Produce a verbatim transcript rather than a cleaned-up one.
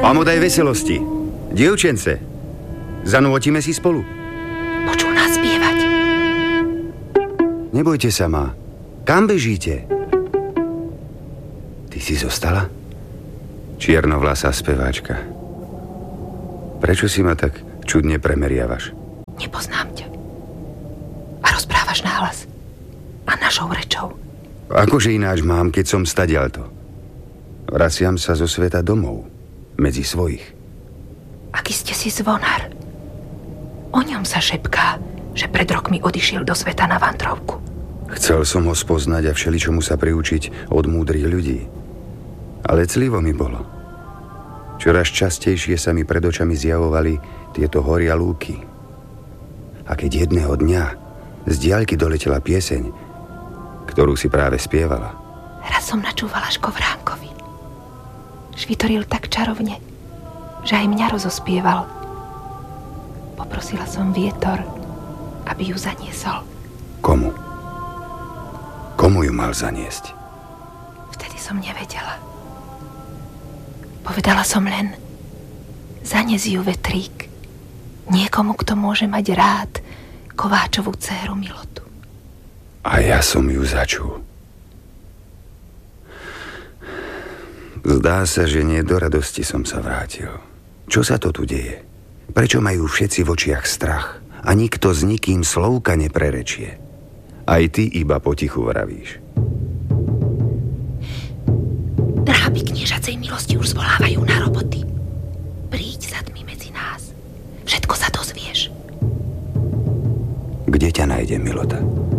A mu daj veselosti. Dievčence, zanúotíme si spolu. Počul nás spievať. Nebojte sa ma. Kam bežíte? Ty si zostala? Čiernovlasá speváčka. Prečo si ma tak čudne premeriavaš? Nepoznám ťa. A rozprávaš nahlas. A našou rečou. Akože ináč mám, keď som stadiaľto. Vraciam sa zo sveta domov. Medzi svojich. Aký ste si zvonár. O ňom sa šepká, že pred rokmi odišiel do sveta na vandrovku. Chcel som ho spoznať a všeličomu sa priučiť od múdrych ľudí. Ale clivo mi bolo. Čoraz častejšie sa mi pred očami zjavovali tieto hory a lúky. A keď jedného dňa z diaľky doletela pieseň, ktorú si práve spievala. Raz som načúvala Škovránkovi. Švitoril tak čarovne, že aj mňa rozospieval. Poprosila som vietor, aby ju zaniesol. Komu? Komu ju mal zaniesť? Vtedy som nevedela. Povedala som len, zanies ju vetrík. Niekomu, kto môže mať rád Kováčovú dcéru Milotu. A ja som ju začul. Zdá sa, že nie do radosti som sa vrátil. Čo sa to tu deje? Prečo majú všetci v očiach strach a nikto s nikým slovka neprerečie? Aj ty iba potichu vravíš. Dráby kniežacej milosti už zvolávajú na roboty. Príď za tmy medzi nás. Všetko sa dozvieš. Kde ťa nájde Milota?